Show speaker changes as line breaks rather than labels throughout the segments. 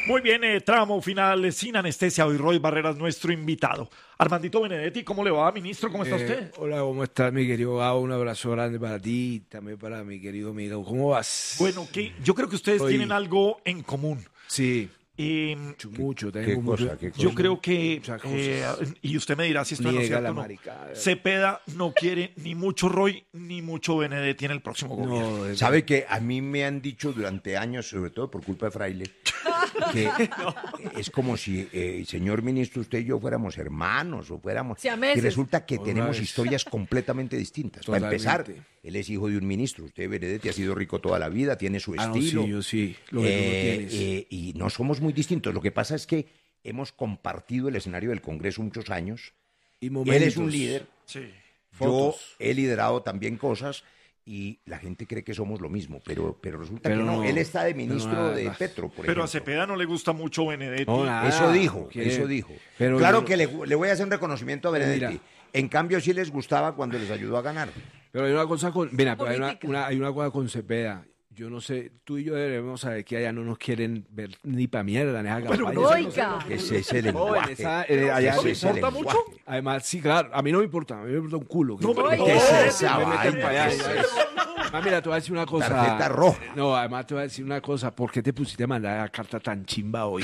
Muy bien, tramo final sin anestesia. Hoy Roy Barreras, nuestro invitado. Armandito Benedetti, ¿cómo le va, ministro? ¿Cómo está usted?
Hola, ¿cómo estás, mi querido Gabo? Un abrazo grande para ti, también para mi querido amigo. ¿Cómo vas?
Bueno, yo creo que ustedes tienen algo en común.
Sí.
Mucho,
tengo mucho.
Yo creo que, y usted me dirá si esto es cierto o no, Cepeda no quiere ni mucho Roy ni mucho Benedetti en el próximo gobierno.
No, sabe que a mí me han dicho durante años, sobre todo por culpa de Fraile, que es como si, señor ministro, usted y yo fuéramos hermanos o fuéramos... Y resulta que tenemos historias completamente distintas.
Totalmente.
Para empezar, él es hijo de un ministro. Usted, Benedetti, ha sido rico toda la vida, tiene su estilo.
No, sí, yo sí. Lo que tú tienes.
Y no somos muy distintos. Lo que pasa es que hemos compartido el escenario del Congreso muchos años.
Y
él es un líder.
Sí.
Yo he liderado también cosas y la gente cree que somos lo mismo, pero resulta que no. Él está de ministro de Petro, por ejemplo.
Pero a Cepeda no le gusta mucho Benedetti.
No, eso dijo. Pero claro que le voy a hacer un reconocimiento a Benedetti. Mira, en cambio, sí les gustaba cuando les ayudó a ganar.
Pero hay una cosa con... Mira, pero hay una cosa con Cepeda. Yo no sé, tú y yo debemos saber que allá no nos quieren ver ni para mierda, ni a
campaña. Ese es el lenguaje.
Allá
¿no le importa mucho?
Además, sí, claro, a mí no me importa, a mí me importa un culo.
¿Qué es esa vaina?
Mira, te voy a decir una cosa.
Tarjeta roja.
No, además te voy a decir una cosa. ¿Por qué te pusiste a mandar la carta tan chimba hoy?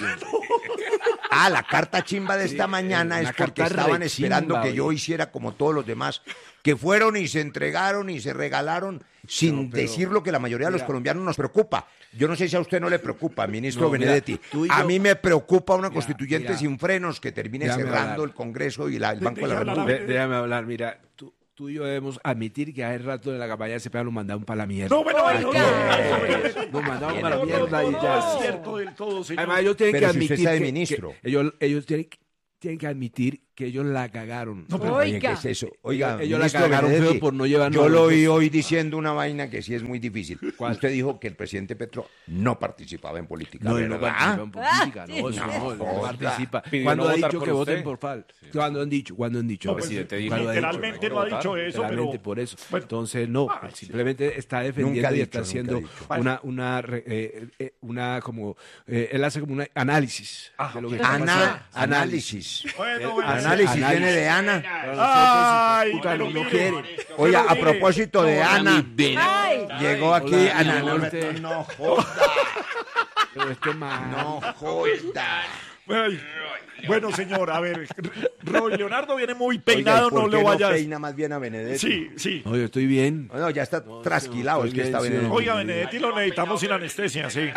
La carta chimba de esta mañana es porque estaban esperando que yo hiciera como todos los demás, que fueron y se entregaron y se regalaron sin decir lo que la mayoría de los colombianos nos preocupa. Yo no sé si a usted no le preocupa, ministro Benedetti. A mí me preocupa una constituyente sin frenos que termine cerrando el Congreso y el Banco de la República.
Déjame hablar, mira, tú y yo debemos admitir que hace rato de la campaña de Cepeda nos mandaron para la mierda. Nos mandaron para la mierda y ya.
No es cierto del todo, señor.
Además, ellos tienen que admitir
si usted es ministro.
ellos tienen que admitir que ellos la cagaron.
No, pero ¿qué es eso? Oiga,
ellos la cagaron feo por no llevarnos.
Yo lo oí hoy diciendo una vaina que sí es muy difícil. ¿Cuál? Usted dijo que el presidente Petro no participaba en política.
No, no participa en política. No participa. ¿Cuándo ha dicho que voten por FAL? ¿Cuándo han dicho?
El presidente literalmente no ha dicho eso, pero...
por eso. Entonces, no. Simplemente está defendiendo y está haciendo una como... Él hace como un análisis de lo que está pasando.
Análisis.
Bueno.
Análisis viene de Ana.
Ay,
no quiere.
Oye, a propósito de Ana, llegó aquí Ana.
No joda.
No joda.
Bueno, señor, a ver, Roy Leonardo viene muy peinado,
oiga,
no lo vayas.
Peina más bien a Benedetti.
Sí.
No, yo estoy bien.
No, ya está trasquilado, es que está Benedetti.
Oiga, Benedetti lo necesitamos sin anestesia, sí.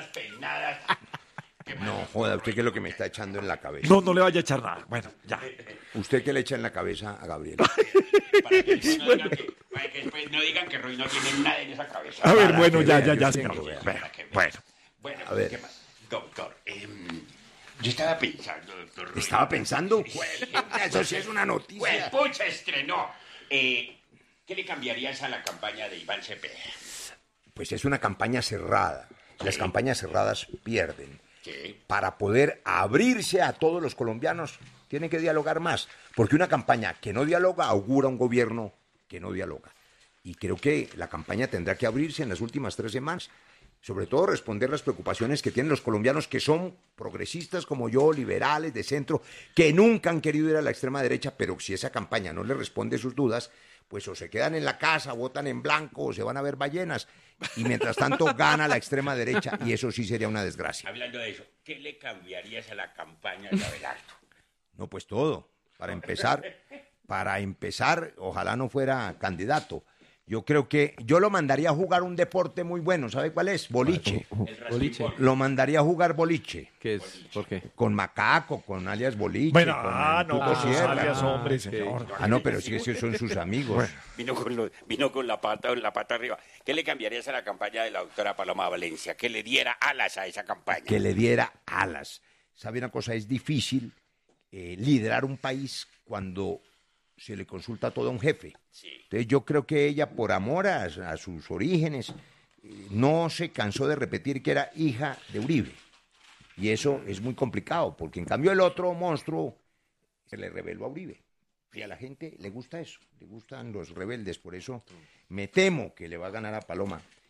No, joda, ¿usted qué es lo que me está echando en la cabeza?
No le vaya a echar nada. Bueno, ya.
¿Usted qué le echa en la cabeza a Gabriel?
Para que después no digan que Roy no tiene nada en esa cabeza.
A ver, bueno, ya, señor.
Bueno,
a ver.
¿qué más? Doctor, yo estaba pensando, doctor.
¿Estaba pensando? Eso sí es una noticia.
Pucha, estrenó. ¿Qué le cambiarías a la campaña de Iván Cepeda?
Pues es una campaña cerrada. Las campañas cerradas pierden.
¿Qué?
Para poder abrirse a todos los colombianos, tienen que dialogar más. Porque una campaña que no dialoga augura un gobierno que no dialoga. Y creo que la campaña tendrá que abrirse en las últimas 3 semanas. Sobre todo responder las preocupaciones que tienen los colombianos que son progresistas como yo, liberales, de centro, que nunca han querido ir a la extrema derecha, pero si esa campaña no les responde sus dudas, pues o se quedan en la casa, votan en blanco o se van a ver ballenas. Y mientras tanto gana la extrema derecha y eso sí sería una desgracia.
Hablando de eso, ¿qué le cambiarías a la campaña de Abelardo?
No, pues todo. Para empezar, ojalá no fuera candidato. Yo creo que yo lo mandaría a jugar un deporte muy bueno. ¿Sabe cuál es? Boliche.
Boliche.
Lo mandaría a jugar boliche.
¿Qué es? ¿Por qué?
Con Macaco, con alias Boliche.
Bueno,
con
alias hombre, señor.
No, pero sí que son sus amigos.
Vino con la pata arriba. ¿Qué le cambiarías a la campaña de la doctora Paloma Valencia? Que le diera alas a esa campaña.
Que le diera alas. ¿Sabe una cosa? Es difícil liderar un país cuando se le consulta todo a un jefe.
Sí.
Entonces yo creo que ella, por amor a sus orígenes, no se cansó de repetir que era hija de Uribe. Y eso es muy complicado, porque en cambio el otro monstruo se le rebeló a Uribe. Y a la gente le gusta eso, le gustan los rebeldes, por eso me temo que le va a ganar a Paloma.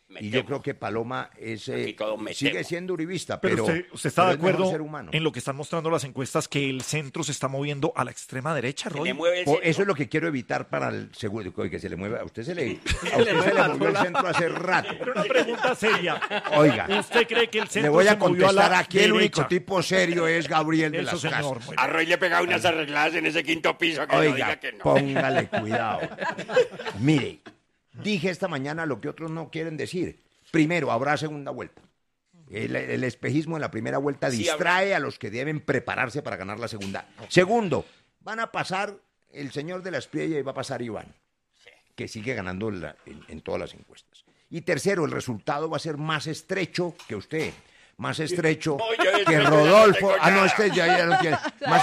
Y yo creo que Paloma sigue siendo uribista, pero
usted está de acuerdo en lo que están mostrando las encuestas, que el centro se está moviendo a la extrema derecha, Roy.
Eso es lo que quiero evitar para el seguro, que se le mueva. A usted se le movió el centro hace rato.
Pero una pregunta seria.
Oiga,
¿usted cree que el centro
le voy a
se movió
contestar
a la
aquí,
derecha?
el único tipo serio es Gabriel de las
señor,
Casas.
A Roy le pegaba unas arregladas en ese quinto piso que
Oiga,
no diga que no.
póngale cuidado. Mire, dije esta mañana lo que otros no quieren decir. Primero, habrá segunda vuelta. El espejismo en la primera vuelta distrae a los que deben prepararse para ganar la segunda. Segundo, van a pasar el señor de la Espriella y va a pasar Iván, que sigue ganando en todas las encuestas. Y tercero, el resultado va a ser más estrecho que usted. Más estrecho que Rodolfo. Usted ya no quiere.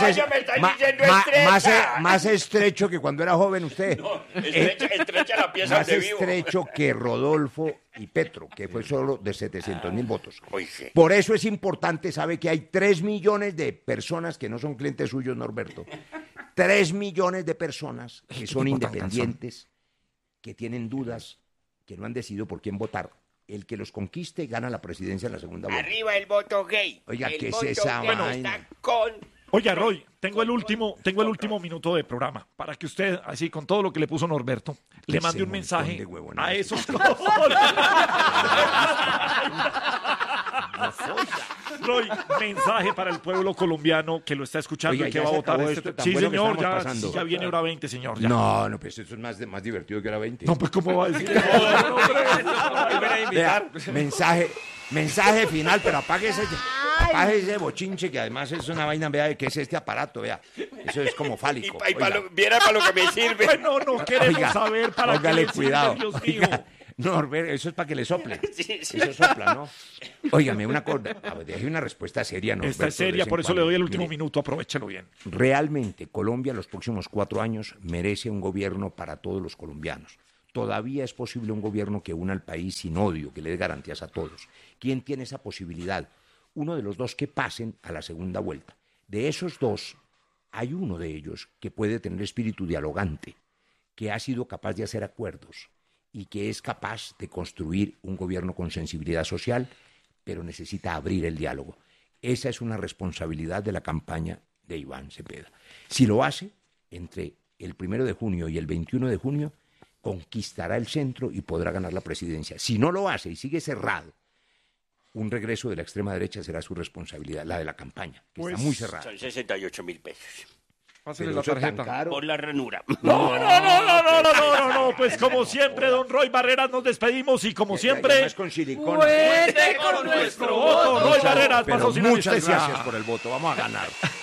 Más estrecho que cuando era joven usted.
No, estrecha la pieza
más
de vivo.
estrecho que Rodolfo y Petro, que fue solo de 700,000 votos.
Sí.
Por eso es importante, sabe que hay 3 millones de personas que no son clientes suyos, Norberto. 3 millones de personas que son independientes, que tienen dudas, que no han decidido por quién votar. El que los conquiste gana la presidencia en la segunda vuelta.
Arriba el voto gay.
Oiga, ¿qué es esa vaina?
Oiga, Roy, tengo el último minuto de programa para que usted, así con todo lo que le puso Norberto, le mande un mensaje a esos Roy, mensaje para el pueblo colombiano que lo está escuchando.
Oiga,
y que va a votar
sí,
bueno, señor, ya viene hora 20, señor. Ya.
No, pues eso es más divertido que hora 20.
No, pues ¿cómo va a decir?
Vea, mensaje final, pero apague ese bochinche, que además es una vaina, vea, que es este aparato, vea. Eso es como fálico.
Viera para lo que me sirve.
Bueno, no queremos saber para qué
póngale
le
cuidado.
sirve, Dios mío.
No, eso es para que le sople.
Sí.
Eso sopla, ¿no? Óigame, una cosa, deje una respuesta seria, Norberto.
Esta es seria, por eso le doy el último minuto, aprovechelo bien.
Realmente, Colombia en los próximos 4 años merece un gobierno para todos los colombianos. Todavía es posible un gobierno que una al país sin odio, que le dé garantías a todos. ¿Quién tiene esa posibilidad? Uno de los dos que pasen a la segunda vuelta. De esos dos, hay uno de ellos que puede tener espíritu dialogante, que ha sido capaz de hacer acuerdos y que es capaz de construir un gobierno con sensibilidad social, pero necesita abrir el diálogo. Esa es una responsabilidad de la campaña de Iván Cepeda. Si lo hace, entre el 1 de junio y el 21 de junio, conquistará el centro y podrá ganar la presidencia. Si no lo hace y sigue cerrado, un regreso de la extrema derecha será su responsabilidad, la de la campaña, que está muy cerrada.
Son 68,000 pesos.
Pásale la tarjeta.
Por la ranura.
No, pues como siempre, don Roy Barreras, nos despedimos y como siempre...
Con silicona.
¡Cuente con nuestro voto! Roy Barreras,
pero
pasó sin
muchas
anestesia.
gracias por el voto, vamos a ganar.